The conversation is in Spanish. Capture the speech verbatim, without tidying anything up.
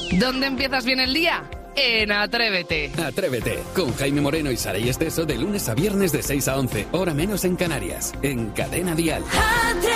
¿Dónde empiezas bien el día? En Atrévete. Atrévete, con Jaime Moreno y Saray Esteso de lunes a viernes de seis a once, hora menos en Canarias, en Cadena Dial. Atrévete.